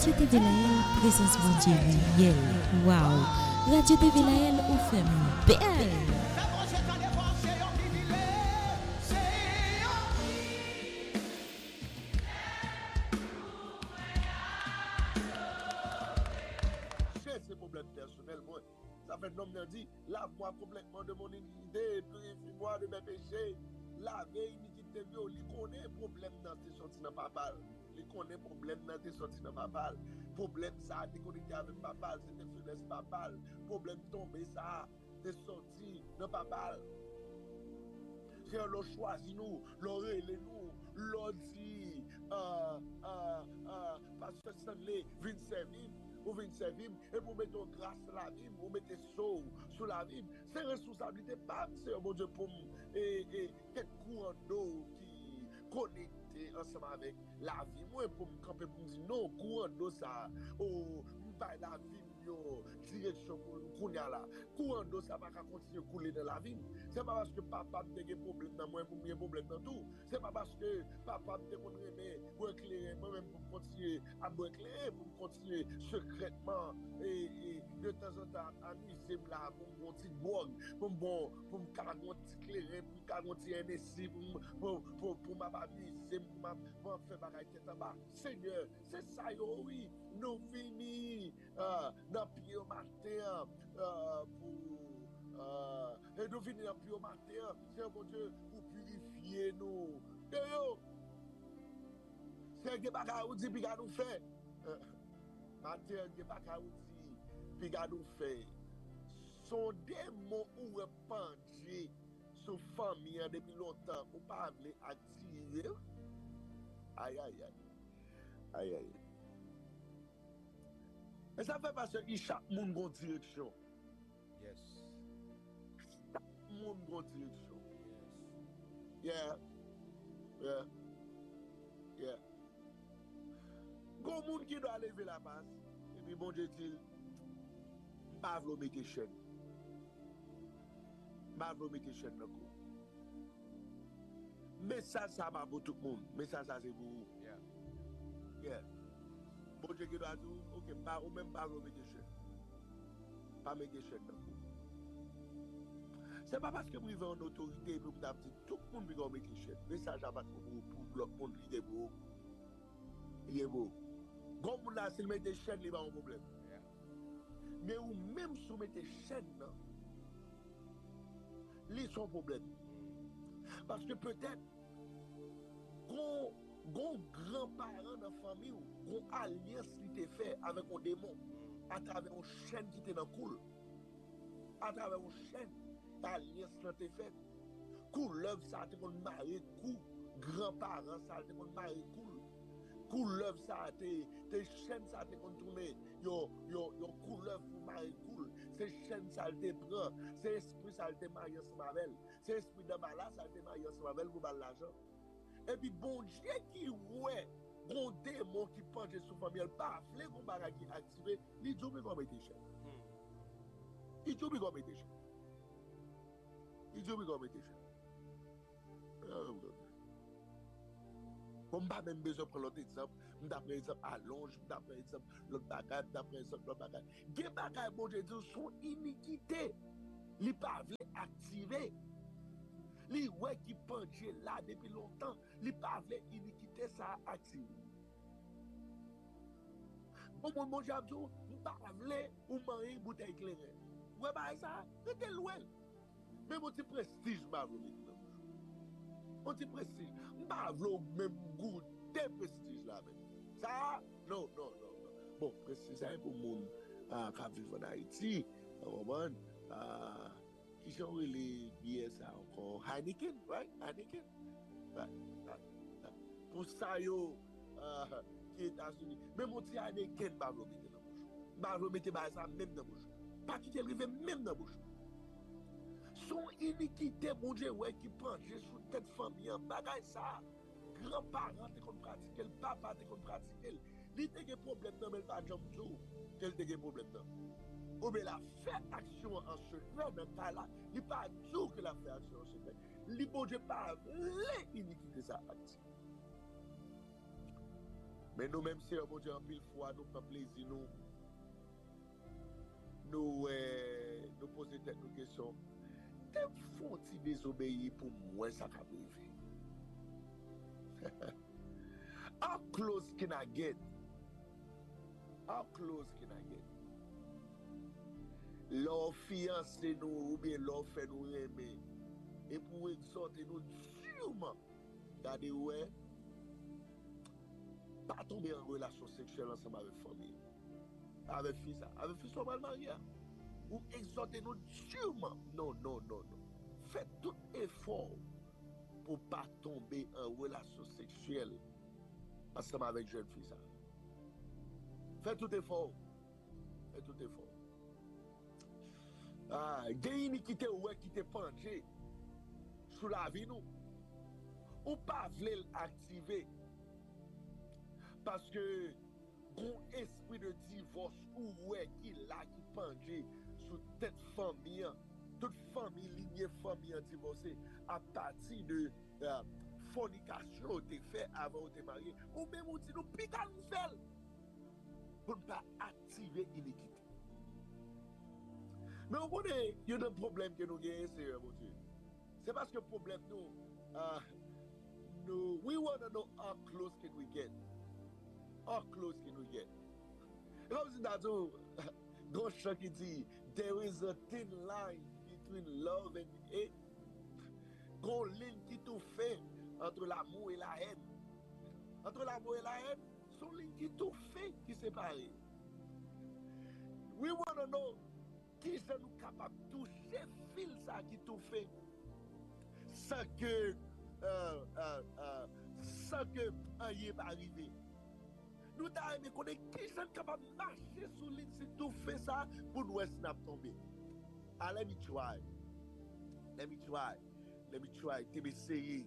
Radio TV Lael, présence mondiale réelle. Waouh! Radio TV Lael, ou fait belle! Ces problèmes personnels, moi, ça fait l'homme qui dit, lave-moi complètement de mon iniquité, purifie-moi de mes péchés. Laver iniquité, il connaît problème dans tes sorties dans papa. Il connaît problème dans tes sorties dans papa. Problème ça, t'es connecté avec papa, c'était faiblesse papa. Problème tombé ça, t'es sorti dans papa. C'est le choisi nous, l'oreille nous, l'on dit, Pasteur Stanley, vient servir. Ou venir servir, et pour mettre grâce sur la vie, pour mettre sauve sur la vie. C'est responsabilité, pas, c'est mon Dieu pour moi. Et quel courant d'eau qui connecté ensemble avec la vie. Moi, pour me camper, pour me dire non, courant d'eau, ça, oh, pas la vie, direction pour nous là. Courant d'eau, ça va continuer à couler dans la vie. C'est pas parce que papa a des problèmes dans moi, pour des problèmes dans tout. C'est pas parce que papa a des problèmes pour éclairer, moi-même pour continuer à m'éclairer, pour continuer secrètement et de temps en temps à amuser là pour mon petit bourg, pour me garantir éclairer, pour me garantir un essai, pour m'amuser, pour faire bagaille tête en bas. Seigneur, c'est ça, oui, nous venons dans le pied au matin et nous venons dans le pied au matin, c'est mon Dieu, pour purifier nous. C'est que bagaille ou dit, puis nous fait. Matin, que bagaille ou dit, puis nous fait. Son démon ou repenti sur famille depuis longtemps, ou pas veut attirer. Aïe, aïe, aïe. Aïe, aïe. Et ça fait parce que chaque monde a une direction. Yes. Chaque monde a une direction. Yeah. Yeah. Yeah. Gon monde qui doit lever la passe. Et puis bon Dieu dit, pas vouloir mettre chaîne. Pas vouloir mettre chaîne dans le cou. Mais ça va pour tout le monde. Mais ça c'est pour vous. Yeah. Yeah. Bon Dieu qui doit dire, ok, pas ou même pas vouloir mettre chaîne. Pas mettre chaîne dans le cou. C'est pas parce que vous vivez en autorité et vous avez dit tout le monde va mettre chaîne. Mais ça va pas pour l'autre monde. Il est beau. Il est beau. Quand vous là, s'il met des chaînes, il va avoir un problème. Yeah. Mais ou même si vous mettez chaîne, il y a un problème. Parce que peut-être, qu'on grand-parent dans la famille, qu'on alliance qui était fait avec un démon, à travers une chaîne qui était dans le coul, à travers une chaîne, alliance qui était faite. Couleur, ça a été qu'on marie, grand-parent, ça a été qu'on marie, couleur, ça a été, tes chaînes, ça a été qu'on tourne, yo couleur pour marie, ces chaînes, ça a été prend, ces esprits, ça a été marié ensemble avec elle, ces esprits de malade, ça a été marié ensemble avec elle pour l'argent. Et puis, bon Dieu qui, ouais, bon démon qui penche sur la famille, pas flé, bon bagage qui activé, il dit, mais comment mettre chaîne? Il dit, mais comment mettre chaîne? Il dit, mais comment mettre chaîne? Comme pas même besoin de prendre l'autre exemple, d'après exemple allonge, d'après exemple l'autre bagage, d'après exemple l'autre bagage. Des bagages, bon Dieu, sont iniquités. Ils peuvent activer. Les ouais qui penchent là depuis longtemps, ils peuvent iniquité ça active. Bon, mon Dieu, ils peuvent ou manger une bouteille éclairée. Ouais, bah ça, c'était loin. Mais mon petit prestige, ma vie. On dit prestige. Pas même goût de prestige là. Ça, non. Bon, prestige, c'est pour le monde qui vit en Haïti. Qui sont les billets ça encore? Heineken, right? Heineken. Pour ça, qui est États-Unis. Même mon petit Heineken, pas le mettre dans la bouche. Pas le mettre ça même dans la bouche. Pas quitter le même dans la bouche. Son iniquité, mon Dieu, ouais, qui penche sur tête famille, bagaille ça. Grands-parents te qu'on pratique, le papa te qu'on pratique. Il te des problèmes dans le pas jambes tout, quel te des problèmes dans. Ou bien la fait action en secret dans cas là, il pas tout que la fait action en secret. Il bon Dieu pas l'iniquité ça active. Mais nous-mêmes, Seigneur, mon Dieu, en pile fois, nous prenons plaisir, nous poser tête nos questions. T'es font-ils désobéir pour moi, ça va arriver? How close can I get? How close can I get? Leur fiancé nous, ou bien leur fait nous aimer, et pour exhorter nous durement, regardez, ouais, pas tomber en relation sexuelle ensemble avec famille, avec fils on va le marier, ou exhorter nous durement. Non, non, non, non. Faites tout effort pour pas tomber en relation sexuelle ensemble avec jeune fille ça. Faites tout effort. Faites tout effort. Ah, gagne qui te ouais qui te penché sous la vie nous. Ou pas vle l'activer parce que bon esprit de divorce ou ouais qui là qui penché sous tête famille, toute famille lignée famille divorcée à partir de fornication te fait avant de te marier ou même on dit nous piquant nous faire pour ne pas activer l'iniquité. Mais on connaît, il y a un problème que nous gagnons, c'est mon Dieu. C'est parce que le problème, we want to know how close can we get. How close can we get? Et comme si d'ailleurs, dans chant qui dit, there is a thin line between love and hate. Gon ligne qui tout fait entre l'amour et la haine. Entre l'amour et la haine, son ligne qui tout fait qui sépare. We want to know qui sont nous capables de toucher fil ça qui tout fait sans que rien va arriver. Nous t'avons connaître qui sont capables de marcher sur l'île si tout fait ça pour nous snap tomber. Ah, let me try. T'es essayé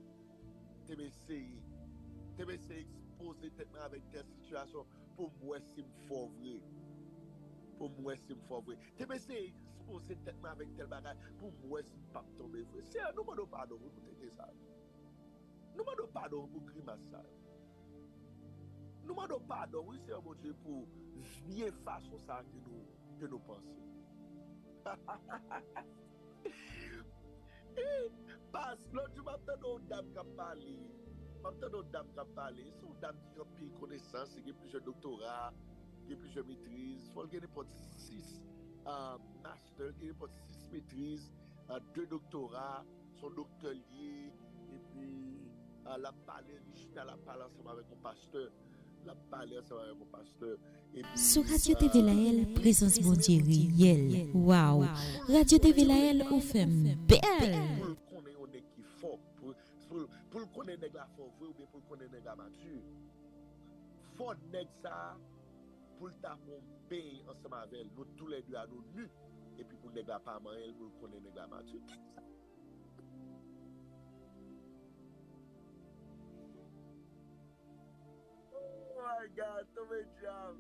exposer tête avec telle situation pour moi c'est fort vrai. Pour moi c'est fort vrai. T'es essayé exposer tête avec tel bagage pour moi c'est pas tomber vrai. C'est nous demandons pardon pour t'aider ça. Nous demandons pardon pour grimace ça. Nous demandons pardon, oui, c'est mon Dieu, pour vieille façon ça que nous pensons. Parce que l'autre jour, je m'entends une dame qui a parlé. C'est une dame qui a plus de connaissances, qui a plusieurs doctorats, qui a plusieurs maîtrises. Il faut qu'elle ait 6 masters, qui ait 6 maîtrises, 2 doctorats, son docteur lié, et puis elle a parlé, elle a parlé ensemble avec mon pasteur. La parler ensemble avec mon pasteur. Sur Radio TV Lael, présence bon Dieu réel. Waouh! Radio TV Lael, ou fait belle. Pour le connaître qui fort, pour le connaître nèg la fort vrai ou bien pour le connaître nèg la mature. Fort nèg ça pour le taper ensemble avec nous tous les deux à nous nus et puis pour nèg la pas marié pour le connaître nèg la mature. Oh my God, tombe jam.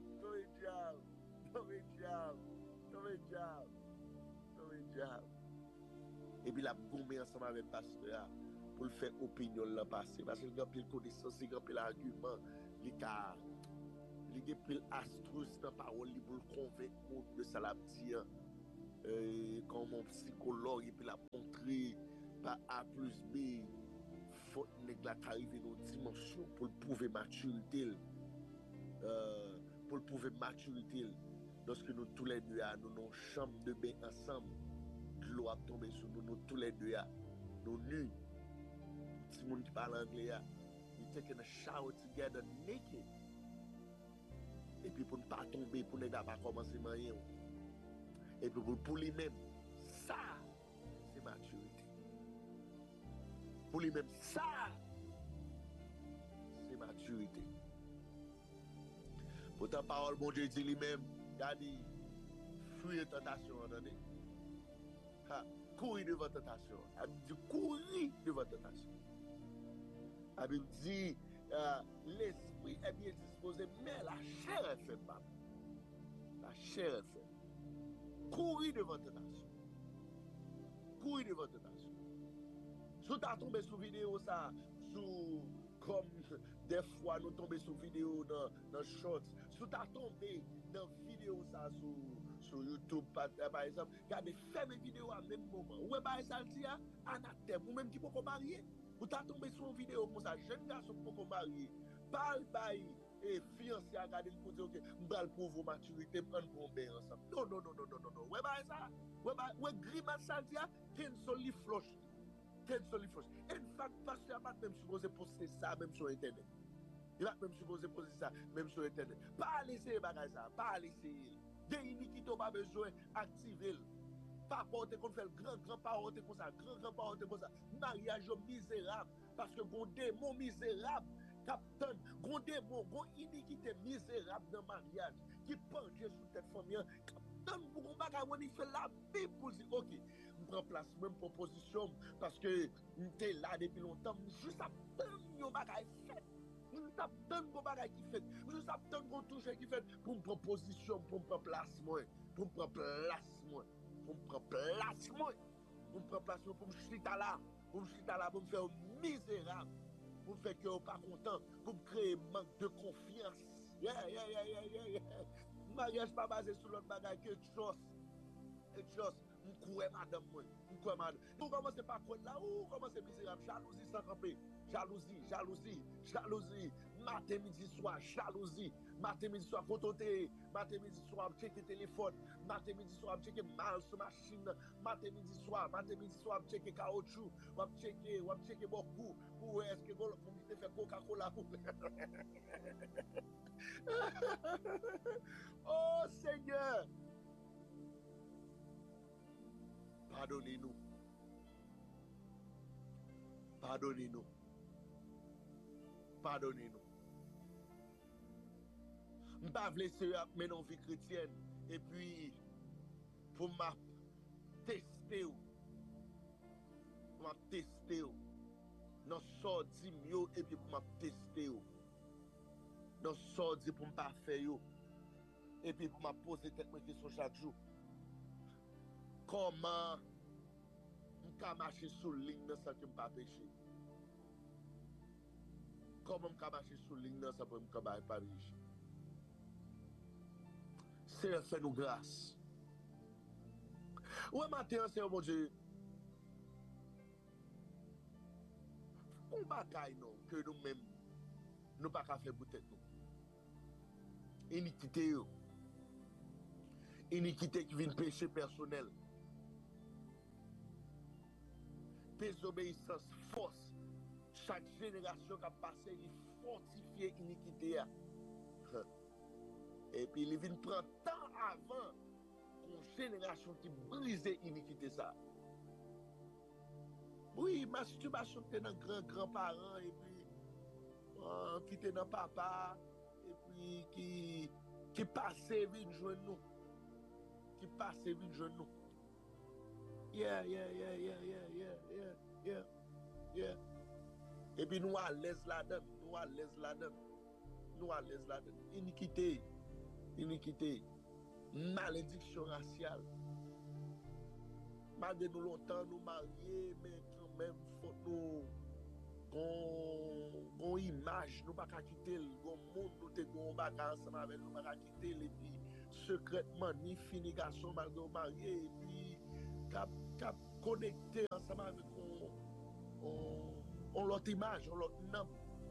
Et puis la gommé ensemble avec le pasteur pour le faire opinion l'an passé. Parce qu'il y a pile connaissance, il y a pile argument, il y a pile astuce dans la parole pour le convaincre de ça la dire. Quand mon psychologue, et puis la montrer par A plus B, faut que arriver dans une dimension pour prouver maturité. Pour prouver maturité. Lorsque nous tous les deux nous nos chambres de bain ensemble, l'eau a tombé sur nous tous les deux nous nus. Si le monde qui parle anglais, we taking a shower together naked. Et puis pour ne pas tomber, pour ne pas commencer à marier. Et puis pour lui-même, ça, c'est maturité. Pour lui-même, ça, c'est maturité. Pourtant, parole, bon Dieu dit lui-même, regardez, fuir tentation, entendez? Courir devant tentation. Elle dit courir devant tentation. Elle dit l'esprit est bien disposé, mais la chair est faible. La chair est faible. Courir devant tentation. Courir devant tentation. Si tu as tombé sur vidéo, ça, comme Des fois, nous tombons sur vidéo dans shorts. Si tu as tombé dans vidéo ça sur YouTube, par exemple, regardez, fais mes vidéos à même moment. Ouais, bah, ça le dit, anathème, ou même qui peut marier. Ou tu as tombé sur une vidéo comme ça, jeune garçon peut marier. Parle, bail, et fiancé à garder pour dire, ok, m'bral pour vos maturité, prendre pour un ensemble. Non, non, non, non, non, non, non. Ouais, bah, ça, ouais, grimace ça le dit, cancel les flush. Cancel les flush. In fact, pasteur pas même supposé poster ça, même sur Internet. Il va même supposé poser ça, même sur Internet. Pas laisser bagage ça, pas laisser. Des iniquités, pas besoin d'activer. Pas porter qu'on fait le grand parole comme ça, grand parole comme ça. Mariage misérable. Parce que bon démon misérable, capitaine, bon démon, bon iniquité misérable dans le mariage, qui penche sous tête famille. Capitaine, pour bagage, on y fait la Bible pour dire, ok, je prends place, même proposition, parce que j'étais là depuis longtemps, juste à peine, bagage fait. Je t'attends pour bagage qui fait. Je t'attends pour toucher qui fait. Pour me prendre position, pour me prendre place, moi. Pour me prendre place, moi. Pour me prendre place, moi. Pour me prendre place, moi. Pour me chiter là. Pour me chiter là, pour me faire misérable. Pour me faire que je ne suis pas content. Pour me créer manque de confiance. Yeah. Mariage pas basé sur l'autre bagage que chose. M'koué madame moi, m'koué madame. Vous commencez par quoi là ou commencez misérable, jalousie sans camper. Jalousie. Matin, midi, soir, jalousie. Matin, midi, soir, côté. Matin, midi, soir, checker téléphone. Matin, midi, soir, checker mal sur machine. Matin, midi, soir, checker caoutchouc. Checker beaucoup. Pour est-ce que vous te fait Coca-Cola pour. Oh Seigneur! Pardonnez-nous. Je ne pas laisser mais non vie chrétienne et puis pour m'a tester non sorti mieux et puis pour m'a tester non sorti pour me pas faire et puis pour m'a poser tête question chaque jour comment je peux marcher sur ligne sans que je pas pécher. Comment je peux marcher sur ligne sans que je pas pécher. Seigneur, fais-nous grâce. Ouais, matin, Seigneur, mon Dieu. On bataille, non, que nous-mêmes, nous pas qu'à faire pour tête nous. Iniquité qui vient péché personnel. Désobéissance, force. Chaque génération qui a passé, il fortifie l'iniquité. Et puis il vient prendre temps avant qu'une génération qui brise l'iniquité ça. Oui, masturbation qui est dans grand-parents et puis qui était dans papa et puis qui passe vite joindre nous. Qui passe vite joindre nous. Yeah. Et puis nous à l'aise là-dedans, iniquité, malédiction raciale. Malgré nous longtemps nous mariés, mais quand même faut nous gon image, nous pas quitter le monde, nous te gon bagarre ensemble avec nous pas quitter et puis secrètement ni fini garçon malgré marié et puis cap connecté ensemble avec on l'autre image, on l'autre nom.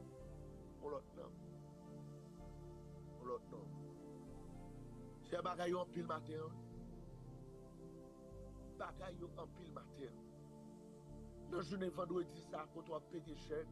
C'est bagaille en pile matin. Bagaille en pile matin. Dans journée vendredi ça quand on pété chaîne.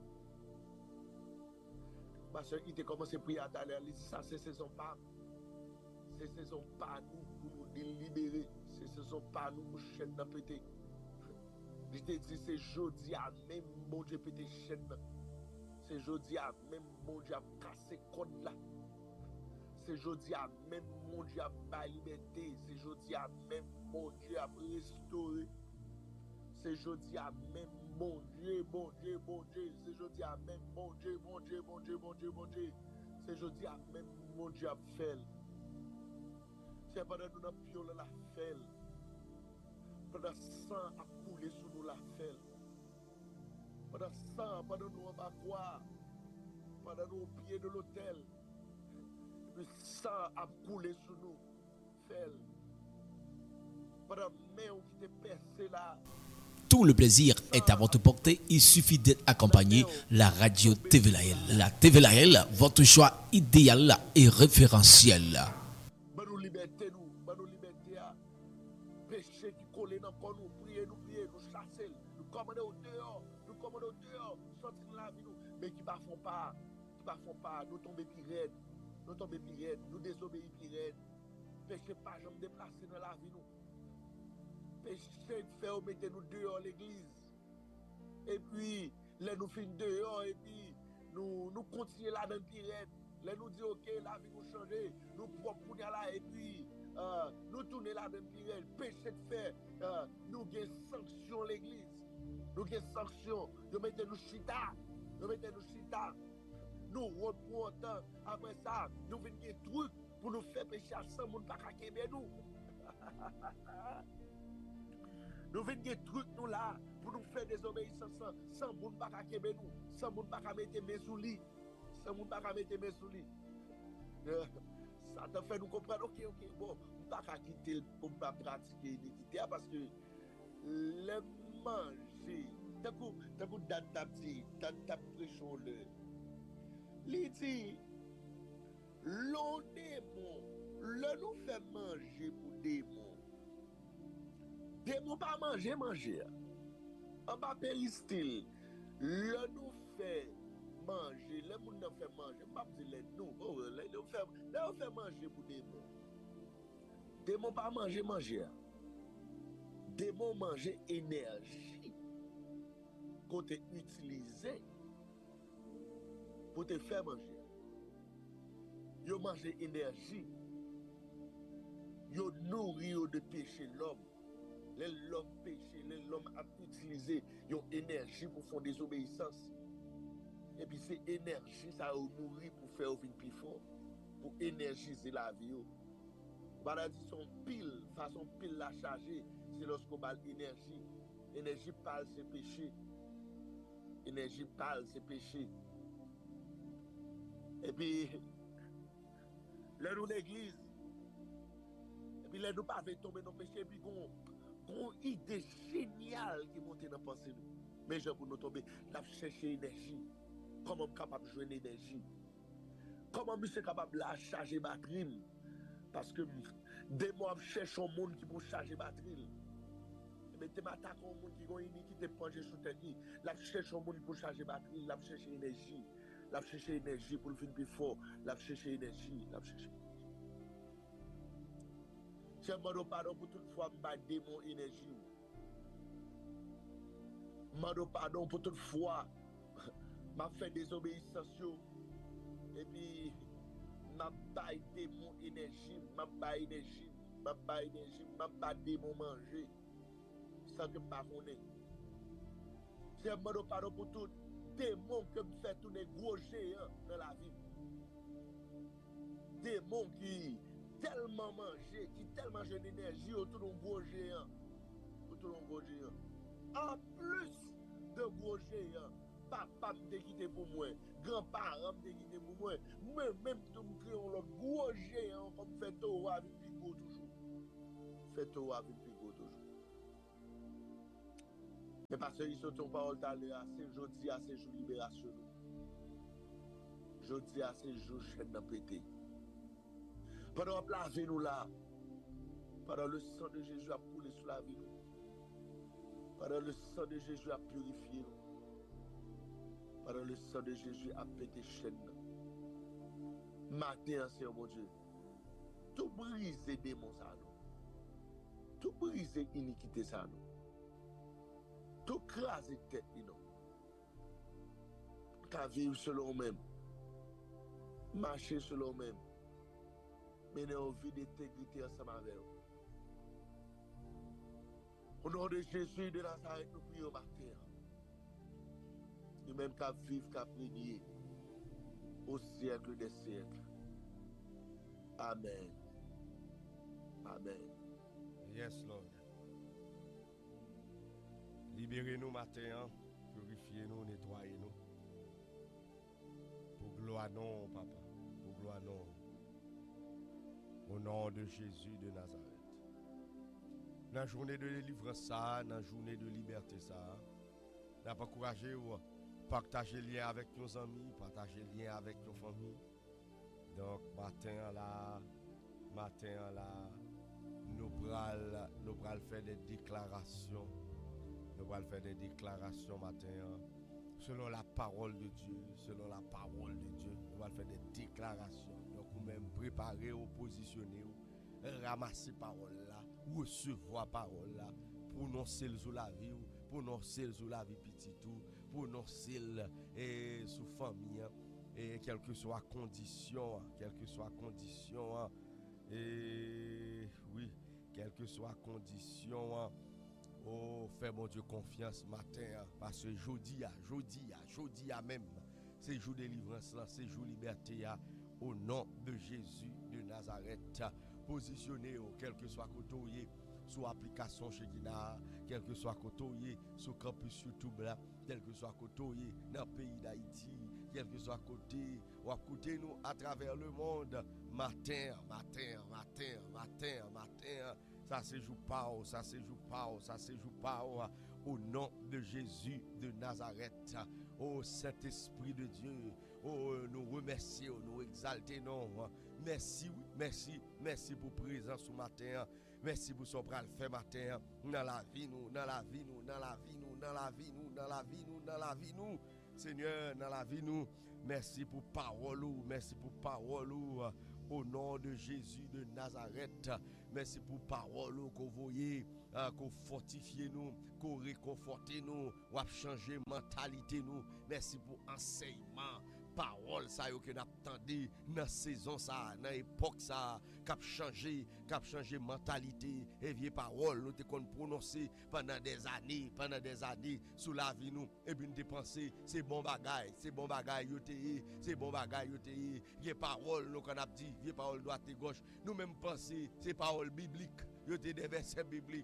Parce qu'il a commencé à prier à d'aller, il dit ça c'est saison pas. C'est saison pas nous pour nous libérer, c'est saison pas nous pour chaîne dans pété. Je te dis c'est jeudi à même mon Dieu pété chaîne. C'est jeudi à même mon Dieu a cassé code là. C'est jeudi à même mon Dieu a pas liberté, c'est jeudi à même mon Dieu a restauré. C'est jeudi à même mon Dieu, c'est jeudi à même mon Dieu. C'est jeudi à même mon Dieu a fait. C'est pendant que nous avons violé la fait. Pendant sang a coulé sur nous la fait. Pendant sang, pendant nous on va croire. pendant nous au pied de l'autel, le sang a coulé sur nous. Fais-le. Pendant main qui t'est percé là. Tout le plaisir est à votre portée. Il suffit d'être accompagné la radio TVLAL. La TVLAL, votre choix idéal et référentiel. Nous liberté, nous liberté. Péché qui colle dans le corps, nous prier, nous chasser, nous commander au dehors, sortir de la vie, nous, mais qui ne font pas, nous tomber pire, nous désobéir pire. Péché pas jamais déplacer dans la vie, nous. Péché fait mettre nous dehors l'église. Et puis, là nous finissons dehors, et puis, nous continuons là dans le pire. Là nous disons, ok, la vie nous change, nous propres là, et puis, nous tournons là dans le pire. Péché de faire, nous avons sanction l'église. Nous avons sanction. Nous mettons nous chita. Nous reprenons après ça, nous venons des trucs pour nous faire pécher à 100 monde pas qu'à nous. Nous venons des trucs nous là pour nous faire désobéissance sans monde pas qu'à nous, sans monde pas qu'à mettre mes sous lit, sans monde pas qu'à mettre mes sous lit. Ça te fait nous comprendre, ok, bon, on pas qu'à quitter pour pas pratiquer l'iniquité parce que le manger, t'as coup date ta pression le. Il dit, l'on démon, le nous fait manger pour démon. Démon pas manger. En bas péristyle, le nous fait manger, le monde nous fait manger. Pas dire les nous, le fait manger pour démon. Démon pas manger. Démon manger énergie qu'on te utilisé pour te faire manger. Yo manger énergie. Yo nourri de péché l'homme. L'homme péché, l'homme a utilisé yon énergie pour faire désobéissance. Et puis c'est énergie ça a nourri pour faire vivre plus fort, pour énergiser la vie. Maladie son pile, façon pile la charger, c'est lorsqu'on parle énergie. Énergie pâle c'est péché. Énergie pâle c'est péché. Et puis, là nous l'église, et puis là nous pas tomber dans le péché, et puis qu'on idée géniale qui monte dans la pensée nous. Mais je pour nous tomber, nous chercher énergie. Comment je suis capable de jouer l'énergie? Comment je suis capable de charger batterie? Parce que des mois, je cherche un monde qui peut charger batterie. Mais tu m'attaques un monde qui a une iniquité penchée sur tête. Là, je cherche un monde pour charger batterie, là, je cherche énergie. Là, je cherche énergie pour le faire plus fort. Là, je cherche énergie. Je demande pardon pour toute fois que je mon énergie. Je demande pardon pour toute fois que je fais désobéissance. Et puis, je baille mon énergie. Je baille mon manger. Sans que je ne connaisse. Je demande pardon pour tout démon que me fait tourner gros géant dans la vie. Démon qui tellement mangé, qui tellement jeune énergie autour d'un gros géant. En plus de gros géant, papa me quitté pour moi, grand-parent me quitté pour moi, même tout me créons le gros géant comme fait tout avec pico toujours. Fait tout avec pico toujours. Mais parce qu'ils sont en parole d'aller c'est jeudi à ces jours libération. Jeudi à ces jours chaîne n'a pété. Pendant que la vie nous là, pendant le sang de Jésus a coulé sur la vie nous. Pendant le sang de Jésus a purifié nous. Pendant le sang de Jésus a pété chaîne. Matin, Seigneur mon Dieu, tout briser démons ça nous. Tout briser iniquité ça nous. Tout craser tête nous. Qu'à vivre selon nous-mêmes. Marcher selon nous-mêmes. Mener une vie d'intégrité ensemble avec nous. Au nom de Jésus de Nazareth, nous prions matin. Nous-mêmes qu'à vivre, qu'à prier au siècle des siècles. Amen. Amen. Yes, Lord. Libérez-nous matin, purifiez-nous, nettoyez-nous. Pour gloire non, papa. Pour gloire non. Au nom de Jésus de Nazareth. Dans la journée de délivrance, ça, dans la journée de liberté, ça, n'a pas encouragé ou partager lien avec nos amis, partager lien avec nos familles. Donc, matin là, nous pral faire des déclarations. Nous pral faire des déclarations matin. Selon la parole de Dieu, nous allons faire des déclarations. Donc, nous-mêmes préparer, positionner, ramasser parole là, recevoir parole là, pour nous sceller sous la vie, pour nous sceller sous la vie petit tout, pour nous sceller sous famille, et quelle que soit condition, et oui, quelle que soit condition. Oh, fais mon Dieu confiance matin, parce que jeudi même, c'est jour de délivrance, c'est jour de liberté, au nom de Jésus de Nazareth. Positionnez, quel que soit côté, sur l'application chez Guina, quel que soit côté, sur campus YouTube, quel que soit côté, dans le pays d'Haïti, quel que soit côté, ou à côté nous à travers le monde, matin. Ça se joue pas, au nom de Jésus de Nazareth. Oh Saint-Esprit de Dieu, oh nous remercions, nous exaltons. Merci pour présence ce matin. Merci pour son bras le fait matin. Dans la vie nous. Seigneur, dans la vie nous. Merci pour parole. Au nom de Jésus de Nazareth, merci pour parole qu'on voyait, qu'on fortifie nous, qu'on réconforte nous, qu'on changer mentalité nous. Merci pour enseignement, parole ça que nous attendons dans saison ça, dans époque ça, cap changer mentalité et vieille parole nous te qu'on prononcer pendant des années sous la vie nous et puis nous dépenser c'est bon bagaille yoté, c'est bon bagaille yoté, vieille parole nous qu'on a dit vieille parole droite et gauche, nous même penser c'est parole biblique. Yo te des versets bibliques.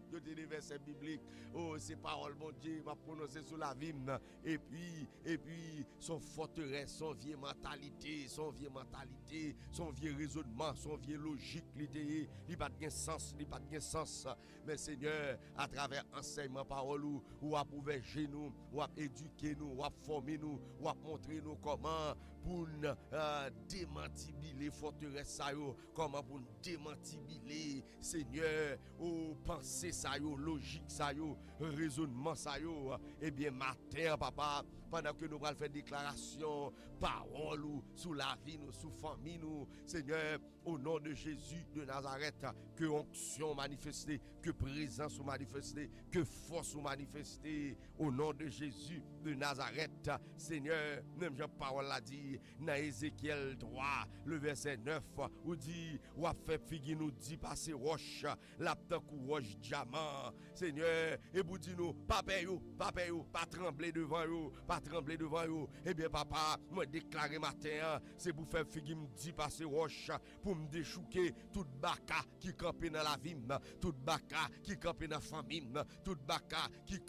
Oh, ces paroles, mon Dieu, m'a prononcé sur la vie. Et puis, son forteresse, son vieille mentalité, son vieux raisonnement, son vieux logique, il pas de sens. Mais Seigneur, à travers enseignement parole, ou à ouvrir nous, ou à éduquer nous, ou à former nous, ou à montrer nous comment pour démantibiler forteresse, comment pour démantibiler, Seigneur, pensée ça yo, logique ça yo, raisonnement ça yo. Eh bien matin papa, pendant que nous allons faire déclaration, parole sous la vie nous, sous famille nous, Seigneur, au nom de Jésus de Nazareth, que onction manifestée, que présence manifestée, que force manifestée, au nom de Jésus de Nazareth, Seigneur, même Jean parole l'a dit dans Ézéchiel 3, le verset 9, où dit, ou a fait figure nous dit passer roche, la p'tan roche diamant, Seigneur, et vous dit nous, pas trembler devant yo, eh bien papa, moi déclarer matin, c'est pour faire figure me dit passer roche, pour me déchouquer toute baka qui campait dans la vie, toute baka qui campait dans la famille, toute baka qui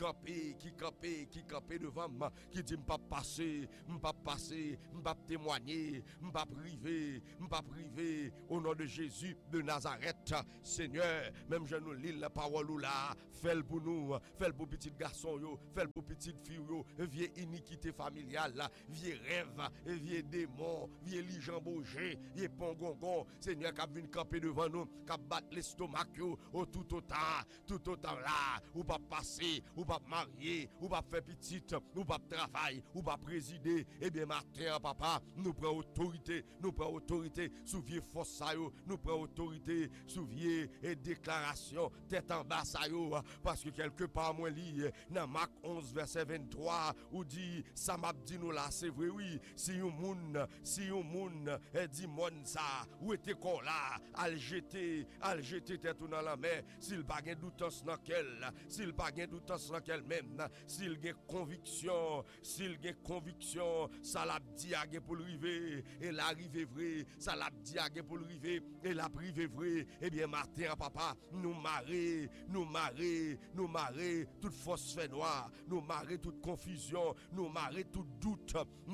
campait devant moi, qui dit m'pas passer, m'pas témoigner, m'pas priver, au nom de Jésus de Nazareth, Seigneur, même je nous lis la parole là, fais pour nous, fais pour petit garçon yo, fais pour petite fille yo, vieille iniquité familiale là, vieille rêve, vieille démon, vieille lijambogé, vieille pongongon, Seigneur qui vient camper devant nous, qui bat l'estomac yo, tout autant là, ou pas passer, ou pas marier, ou pas faire petite, ou pas travailler, ou pas présider, et bien matin papa, nous prenons autorité sous vieille force ça yo, nous prenons autorité sous vieille et déclaration tête en bas ça yo, parce que quelque part moi lit dans Marc 11 verset 23 où dit ça m'a dit nous là c'est vrai oui si un moun dit mon ça ou prêter corps là, à le jeter tête dans la mer, s'il pas gain doutance dans qu'elle, s'il pas gain doutance dans qu'elle même, s'il gain conviction, ça l'a dit à pour le river, et l'arriver vrai, ça l'a dit à pour le river, et la privé vrai, eh bien matin papa, nous marrer, toute force fait noire, nous marrer toute confusion, nous marrer tout doute,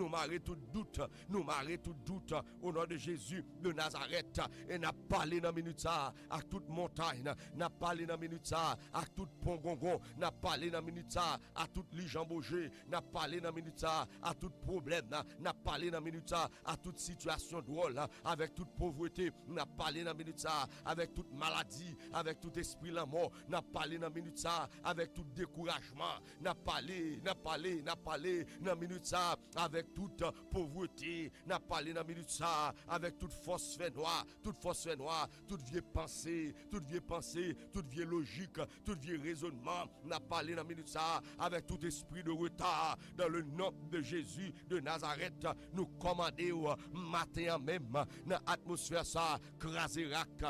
au nom de Jésus de Nazareth, et n'a parlé dans minute ça à toute montagne, n'a parlé dans minute ça à toute pont gongon, n'a parlé dans minute ça à toute lijambogé, n'a parlé dans minute ça à tout problème, n'a parlé dans minute ça à toute situation drôle, avec toute pauvreté, n'a parlé dans minute ça avec toute maladie, avec tout esprit la mort, n'a parlé dans minute ça avec tout découragement, n'a parlé dans minute ça avec toute pauvreté, n'a parlé dans minute ça avec toute force fait noire, toute vieille pensée, toute vieille logique, tout vieux raisonnement, n'a parlé dans minute ça avec tout esprit de retard, dans le nom de Jésus de Nazareth, nous commandons matin même dans l'atmosphère ça, craser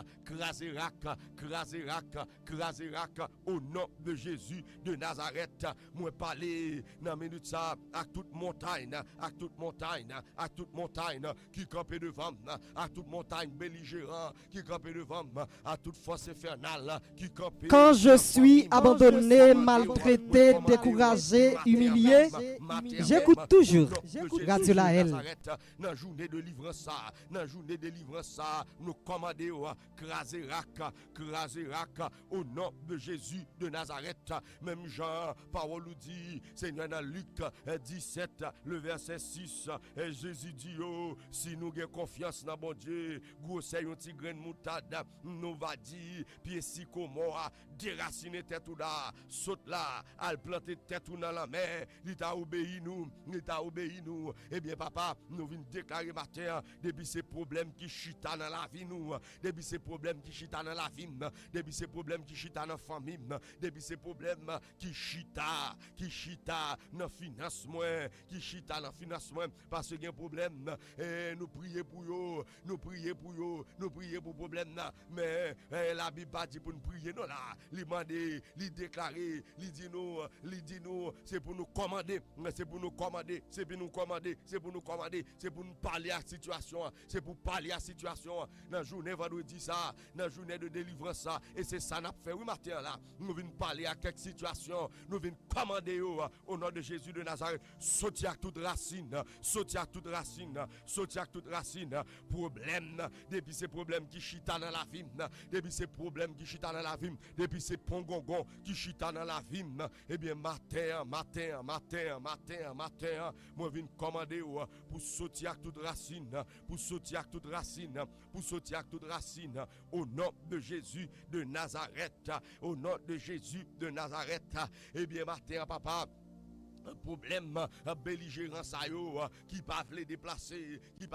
rac, au nom de Jésus de Nazareth, moi parler dans minute ça à toute montagne qui campait devant, à toute montagne belligérant qui campait devant, à toute force infernale qui campait. Quand je suis abandonné, maltraité, découragé, humilié, j'écoute toujours Radio Lahel. Dans la journée de délivrance ça, nous commandons craser rac au nom de Jésus de Nazareth. Même Jean, parole nous dit, Seigneur, dans Luc 17, le verset 6, et Jésus dit, oh, si nous avons confiance dans bon Dieu, grosseur un petit grain de moutarde, nous va dire, pied si comment, déraciner tête ou là, saute là, al planter tête ou dans la mer, il t'a obéi nous. Eh bien, papa, nous venons déclarer matin, depuis ces problèmes qui chita dans la vie, nous, depuis ces problèmes qui chita dans la vie, depuis ces problèmes qui chita dans la famille, depuis ces problèmes qui chita dans financement, parce qu'il y a un problème, et nous prions pour problème, mais la Bible pas dit pour nous prier, non là, il demander, il déclarer, il dit nous, c'est pour nous commander, c'est pour nous parler à la situation, c'est pour parler à la situation, dans la journée vendredi ça, dans la journée de délivrance ça, et c'est ça n'a fait oui matin là, nous venons parler à quelques situations, nous venons commander au nom de Jésus de Nazareth, sauter à toute racine, problème, depuis ces problèmes qui chita dans la vie, depuis ces pongongon qui chita dans la vie, eh bien matin, moi viens commander pour sauter à toute racine, au nom de Jésus de Nazareth, eh bien matin papa, un problème belligérant ça yo qui peuvent les déplacer, qui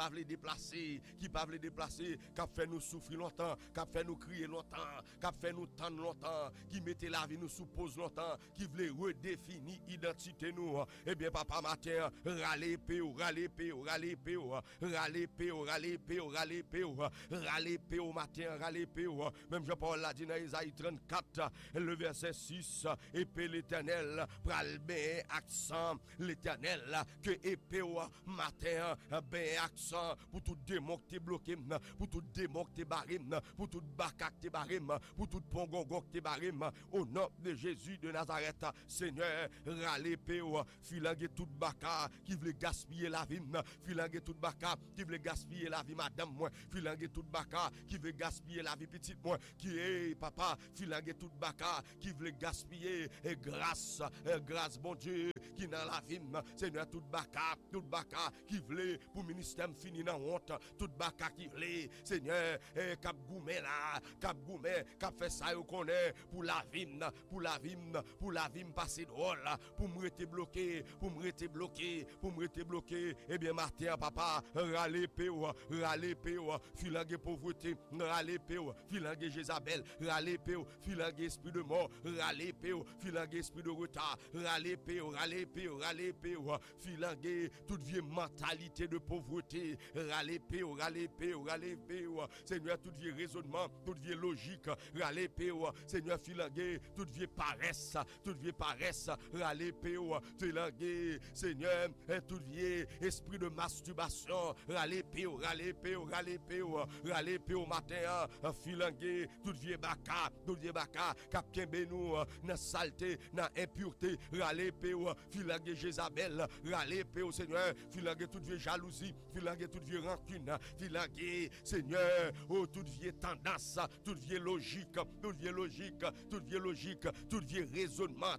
fait nous souffrir longtemps, qui fait nous crier longtemps, qui fait nous tendre longtemps, qui mettait la vie nous sous pause longtemps, qui voulait redéfinir identité nous. Eh bien papa matin, râler matin, même Jean-Paul l'a dit dans Isaïe 34, le verset 6, et puis l'Éternel pral ben accent l'Éternel que épée au matin ben accent pour tout démon qui t'es bloqué, pour tout démon qui t'es barré, pour tout baka qui t'es barré, pour tout pongongo qui t'es barré, au nom de Jésus de Nazareth. Seigneur, râler péo, filangue tout baka qui veut gaspiller la vie, filangue tout baka qui veut gaspiller la vie madame moi, filangue tout baka qui veut gaspiller la vie petite moi, qui est papa, filangue tout baka qui veut gaspiller et grâce bon Dieu qui dans la vie, Seigneur, tout baka qui veut pour ministère fini dans honte, tout baka qui veut, Seigneur, cap goumé là, cap fait ça yo connaît pour la vie passer drôle, pour me rester bloqué, eh bien matin papa, râler péo, filangue pauvreté, râler péo, filangue Jézabel, râler péo, filangue esprit de mort, râler péo, filangue esprit de retard, râler péo, râler péo, filanguer toute vieille mentalité de pauvreté, râler péo, Seigneur, toute vieille raisonnement, toute vieille logique, râler péo, Seigneur, filanguer toute vieille paresse, râler péo, filanguer, Seigneur, toute vieille esprit de masturbation, râler péo, matin, filanguer toute vieille baka, captain Benou, dans saleté, dans impureté, râler péo, filanguer Jézabel, râler péo, Seigneur, filanguer toute vieille jalousie, filanguer toute vieille rancune, filanguer, Seigneur, oh, toute vieille tendance, toute vieille logique, toute vieille raisonnement,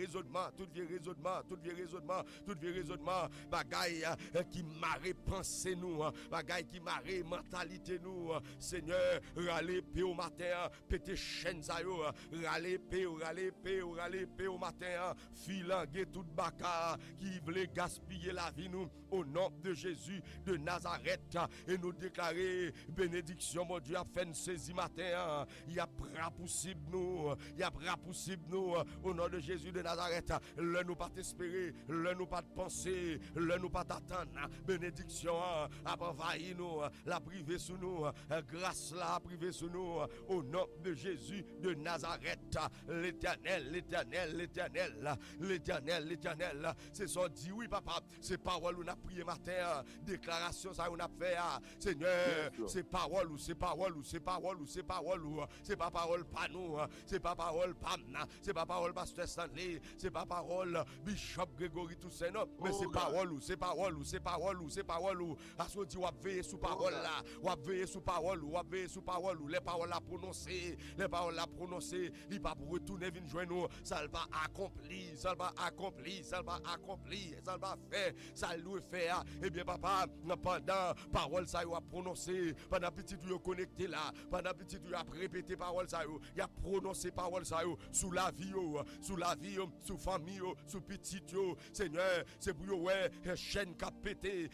bagaille qui marre pensée nous, bagaille qui marre mentalité nous, Seigneur, râler péo matin, pété chaîne ça yo, râler péo matin, filanguer toute baka qui voulait gaspiller la vie nous, au nom de Jésus de Nazareth, et nous déclarer bénédiction, mon Dieu, a fait une saisie matin, il y a pas possible nous, au nom de Jésus de Nazareth, le nous pas t'espérer, le nous pas penser, le nous pas t'attendre, bénédiction a envahi nous, la privé sous nous, grâce la privé sous nous, au nom de Jésus de Nazareth, l'éternel, c'est son dit oui papa, c'est parole où on a prié matin, déclaration ça on a fait, Seigneur, c'est parole, c'est pas parole pas nous, c'est pas parole pas c'est pas parole pasteur Stanley, c'est pas parole Bishop Grégory Toussaint, non, mais c'est parole, à ce dit on va veiller sous parole là, les paroles à prononcer, il pas pour retourner venir joindre nous, ça va accomplir, ça va faire, ça doit faire. Eh bien papa, pendant parole ça a prononcé, pendant petit tu connecté là, pendant petit tu as répété parole ça, il a prononcé parole ça sous la vie, sous famille, sous petit Seigneur, c'est pour ouais chaîne qui pété,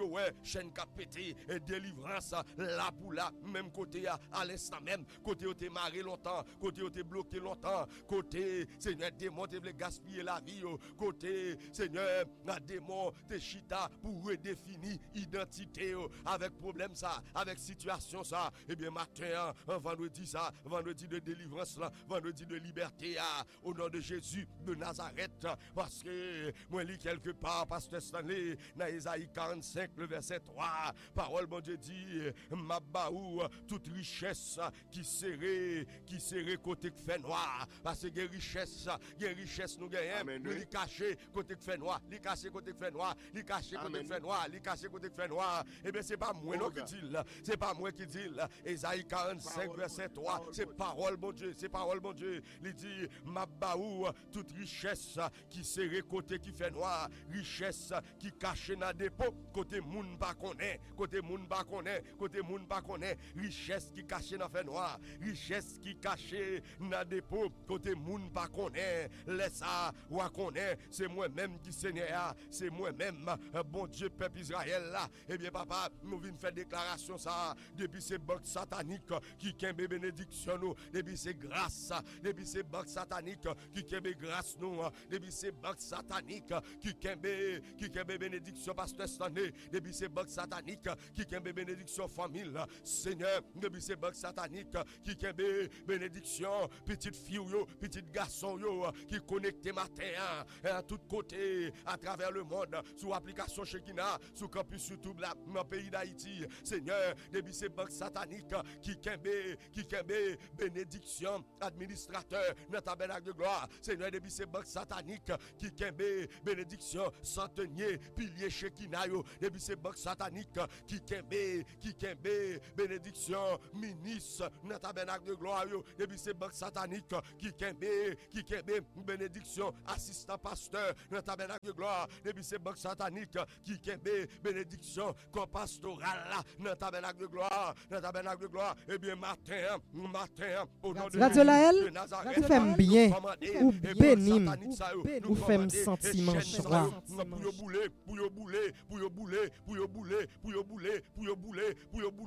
et délivrance là pour là, même côté à l'instant même, côté où t'es marré longtemps, côté où t'es bloqué longtemps, côté Seigneur démon t'es gaspiller la vie, côté Seigneur la démon t'es chita pour redéfinir identité avec problème ça, avec situation ça. Et bien matin, vendredi ça, vendredi de délivrance là, vendredi de liberté au nom de Jésus de Nazareth, parce que moi lis quelque part pasteur Stanley dans Isaïe 45 le verset 3, parole mon Dieu dit mabaou toute richesse qui serait côté que fait noir, parce que richesse nous gagnons, nous li cacher côté que fait noir, li cacher côté que fait noir, li cacher côté que fait noir, li cacher côté que fait noir. Et bien c'est pas moi non qui dit là, c'est pas moi qui dit là. Isaïe 45 verset 3, c'est parole mon Dieu, il dit mabaou toute richesse qui serait côté qui fait noir, richesse qui cache dans dépôt côté moun pas connaît, richesse qui cache dans fait noir, richesse qui cache dans dépôt côté moun pas connaît, laisse ça ou connaît, c'est moi-même qui Seigneur, c'est moi-même bon Dieu peuple Israël là. Et bien papa, nous venons faire déclaration ça depuis ces banques sataniques qui kembe bénédiction nous, depuis ces grâces, depuis ces banques sataniques qui kembe grâce nous, depuis ces banques sataniques qui kembe bénédiction pasteur Stanley, depuis ces banques sataniques qui kembe bénédiction famille, Seigneur, depuis ces banques sataniques qui kembe bénédiction petite fille yo, petite garçon yo qui connecté matin à tout côté à travers le monde sous application Shekina, sous campus YouTube là dans le pays d'Haïti. Seigneur, depuis ces banques sataniques qui kembe bénédiction administrateur dans tabernacle de gloire. Seigneur, depuis ces banques sataniques qui kembe bénédiction centenier pilier Shekina yo, depuis ces banques sataniques qui kembe bénédiction ministre dans tabernacle de gloire yo, depuis ces banques sataniques qui kembe bénédiction assistant pasteur dans tabernacle de gloire, depuis ces banques sataniques qui kembe bénédiction comme pastoral dans tabernacle de gloire, et bien matin au nom de Radio Laël, de Nazareth, vous faites bien, ou bénim, ou faites sentiment joie.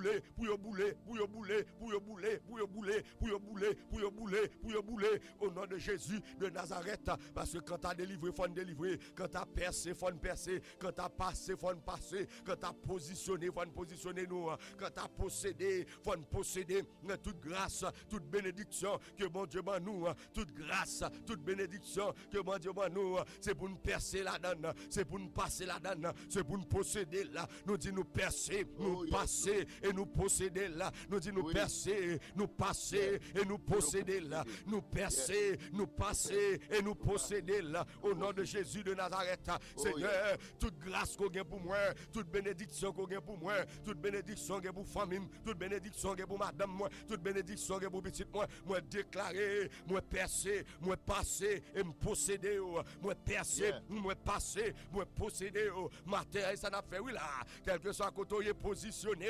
Au nom de de Jésus de Nazareth. Parce que quand tu as délivré, il faut délivrer. Quand tu as percé, il faut percer. Quand tu as passé, il faut passer. Quand tu as positionné, il faut positionner nous. Quand tu as possédé, il faut posséder. Toute grâce, toute bénédiction que mon Dieu m'a nous. Toute grâce, toute bénédiction que mon Dieu m'a nous. C'est pour nous percer là-dedans. C'est pour nous passer là-dedans. C'est pour nous posséder là. Nous dit nous percer, nous passer et nous posséder là. Nous dit nous percer, nous passer et nous posséder là. Nous percer, nous passer et nous posséder là. Au nom de Jésus de Nazareth. Seigneur, toute grâce qu'on a pour moi, toute bénédiction qu'on a pour moi, toute bénédiction qu'on a pour famille, toute bénédiction qu'on a pour madame moi, toute bénédiction qu'on a pour petite moi déclarer, moi percer, moi passer et me posséder, moi percer, moi passer, moi posséder. Matin, ça n'a fait oui là, quel que soit côté positionné,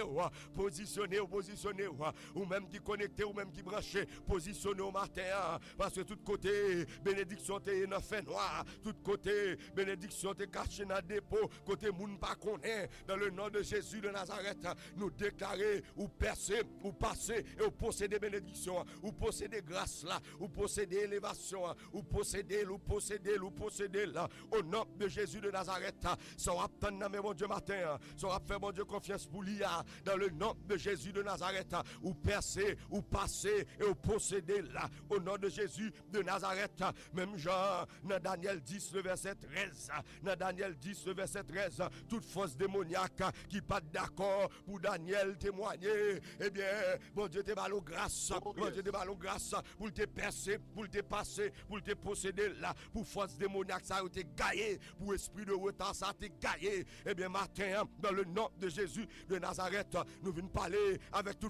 ou même qui connecté, ou même qui branché, positionné au matin, parce que tout côté, bénédiction t'es dans fait noir, tout côté, bénédiction t'es caché dans dépôt, côté moun pas connaît, dans le nom de Jésus de Nazareth, nous déclarer, ou percer, ou passer, et ou posséder bénédiction, ou posséder grâce là, ou posséder élévation, ou posséder là, au nom de Jésus de Nazareth, ça va attendre mon Dieu matin, ça va faire mon Dieu confiance pour l'IA, dans le nom de Jésus de Nazareth, ou percer, ou passer, et ou posséder là, au nom de Jésus de Nazareth, même Jean, dans Daniel 10, le verset 13, dans Daniel 10, le verset 13, toute force démoniaque qui pas d'accord pour Daniel témoigner, eh bien, bon Dieu te ballon grâce, bon Dieu te ballon grâce, pour te percer, pour te passer, pour te posséder là, pour force démoniaque, ça a été gaillé, pour esprit de retard, ça a été gaillé, eh bien, matin, dans le nom de Jésus de Nazareth, nous venons parler avec toute